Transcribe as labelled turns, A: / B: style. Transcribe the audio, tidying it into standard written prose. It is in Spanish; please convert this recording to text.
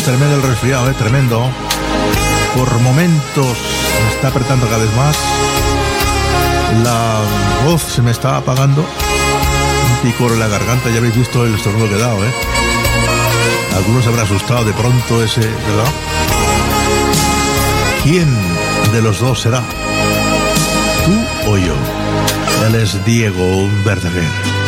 A: tremendo el resfriado, tremendo. Por momentos me está apretando cada vez más. La voz se me está apagando. Un picor en la garganta, ya habéis visto el estornudo que he dado, Algunos se habrán asustado de pronto ese, ¿verdad? ¿Quién de los dos será? ¿Tú o yo? Él es Diego Verdaguer.